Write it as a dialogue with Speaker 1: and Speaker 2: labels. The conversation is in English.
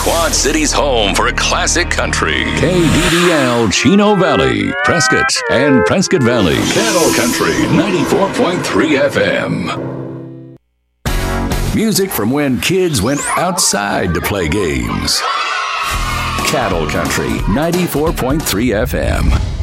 Speaker 1: Quad City's home for a classic country. KDDL Chino Valley, Prescott, and Prescott Valley. Cattle Country 94.3 FM. Music from when kids went outside to play games. Cattle Country 94.3 FM.